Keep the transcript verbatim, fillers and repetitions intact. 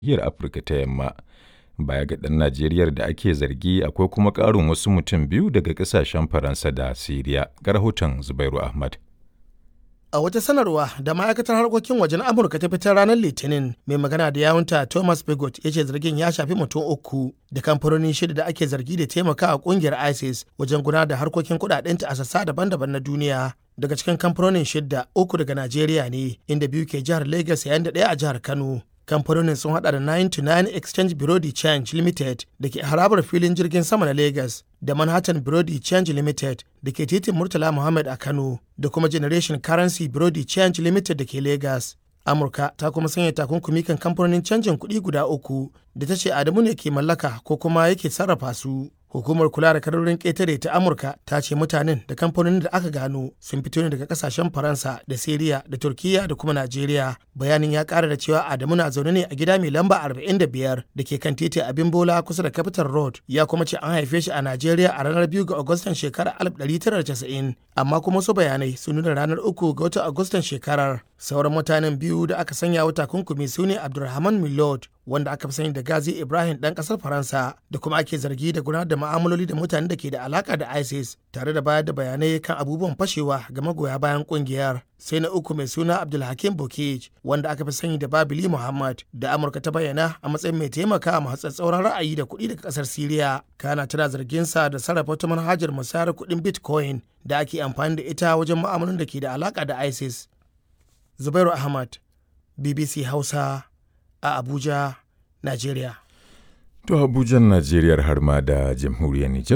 nahiyar Afirka ta Yamma. Baya ga ɗan Najeriyar da ake zargi akwai kuma ƙarin wasu mutum biyu daga ƙasashen Faransa da Siriya. Ga rahoton Zubairu Ahmad. A wata sanarwa da ma'aikatar harkokin wajen Amurka ta fitar ranar Litinin, mai magana da yawunta Thomas Pigott ya ce zargin ya shafi mutum uku da kamfanoni shida da ake zargi da taimakawa kungiyar ISIS wajen gudanar da harkokin kudadenta a sassa daban-daban na duniya. Daga cikin kamfanonin shida, uku daga Najeriya ne, inda biyu ke jihar Lagos yayin da ɗaya a jihar Kano. Kamfanonin sun hada da nine to nine Exchange Bureau de Change Limited da ke harabar filin jirgin sama na Lagos, da Manhattan Bureau de Change Limited da ke titin Murtala Muhammad a Kano, da kuma Generation Currency Bureau de Change Limited da ke Lagos. Amurka ta kuma sanya takunkumi kan kamfanonin canjin kuɗi guda uku da ta ce Adamu ne ke mallaka ko kuma yake sarrafa su. Hukumar kula da kadarorin ƙetare ta Amurka ta ce mutanen da kamfanonin da aka gano sun fito ne daga kasashen Faransa da Siriya da Turkiya da kuma Najeriya. Bayanin ya ƙara da cewa Adamu na zaune ne a gida mai lamba arba'in da biyar da ke kan titin Abin Bola kusa da Capital Road. Ya kuma ce an haife shi a Najeriya a ranar biyu ga Agustan shekarar alif ɗari tara da casa'in, amma kuma su bayanai sun nuna ranar uku ga watan Agustan shekarar. Sauran mutanen biyu da aka sanya wa takunkumi su ne Abdulrahman Milord, wanda aka fi sani da Gazi Ibrahim ɗan ƙasar Faransa, da kuma ake zargi da gudanar da ma'amaloli da mutanen da ke da alaka da ISIS, tare da bayar da bayanai kan abubuwan fashewa ga magoya bayan ƙungiyar. Sai na uku mai suna Abdulhakim Bokij, wanda aka fi sani da Babili Muhammad, da Amurka ta bayyana a matsayin mai taimaka ma tsatsauran ra'ayi da kuɗi daga ƙasar Siriya. Kana tana zargin sa da sarrafa wata manhajar musayar kuɗin Bitcoin da ake amfani da ita wajen ma'amalolin da ke da alaka da ISIS. Zubairu Ahmad, B B C Hausa, a Abuja, Najeriya. To Abuja, Najeriya har ma da jamhuriyar Nijar.